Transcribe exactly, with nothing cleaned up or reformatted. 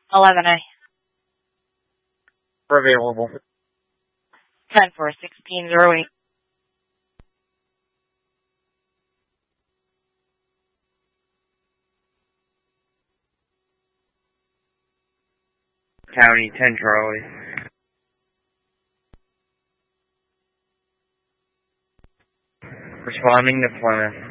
eleven A. Available. ten four sixteen zero eight. County ten Charlie. Responding to Plymouth.